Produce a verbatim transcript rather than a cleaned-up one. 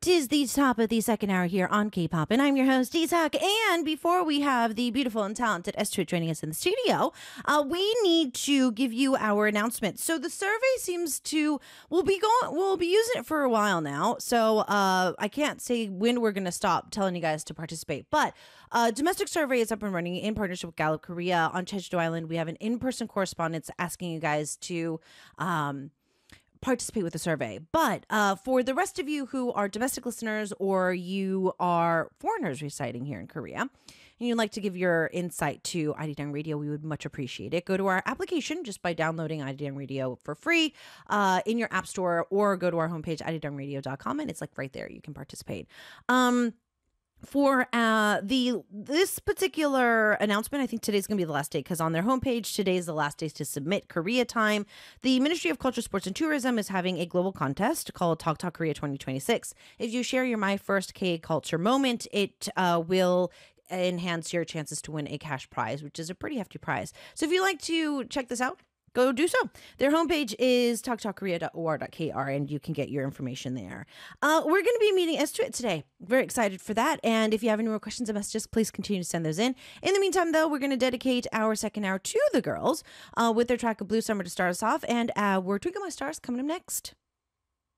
It is the top of the second hour here on K-Pop, and I'm your host, Isak. And before we have the beautiful and talented Estrid joining us in the studio, uh, we need to give you our announcement. So the survey seems to we'll be going we'll be using it for a while now. So uh, I can't say when we're going to stop telling you guys to participate, but uh, domestic survey is up and running in partnership with Gallup Korea on Jeju Island. We have an in-person correspondence asking you guys to. Um, participate with the survey. But uh, for the rest of you who are domestic listeners or you are foreigners residing here in Korea and you'd like to give your insight to I D Dang Radio, we would much appreciate it. Go to our application just by downloading I D Dang Radio for free uh, in your app store, or go to our homepage, I D dang radio dot com, and it's like right there. You can participate. Um, For uh, the this particular announcement, I think today's going to be the last day, because on their homepage, today is the last day to submit Korea time. The Ministry of Culture, Sports, and Tourism is having a global contest called Talk Talk Korea twenty twenty-six. If you share your My First K Culture moment, it uh, will enhance your chances to win a cash prize, which is a pretty hefty prize. So if you'd like to check this out, go do so. Their homepage is talk talk korea dot o r dot k r, and you can get your information there. Uh, we're going to be meeting Estrid today. Very excited for that. And if you have any more questions or messages, please continue to send those in. In the meantime, though, we're going to dedicate our second hour to the girls uh, with their track of Blue Summer to start us off. And uh, we're Twinkle My Stars coming up next.